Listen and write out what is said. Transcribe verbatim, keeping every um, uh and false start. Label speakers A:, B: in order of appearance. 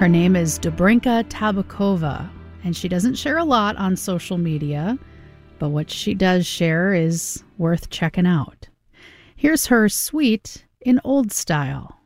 A: Her name is Dobrinka Tabakova, and she doesn't share a lot on social media, but what she does share is worth checking out. Here's her suite in old style.